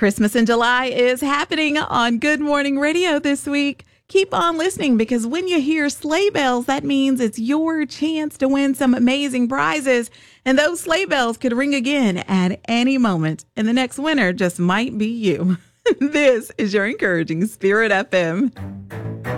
Christmas in July is happening on Good Morning Radio this week. Keep on listening because when you hear sleigh bells, that means it's your chance to win some amazing prizes. And those sleigh bells could ring again at any moment. And the next winner just might be you. This is your Encouraging Spirit FM.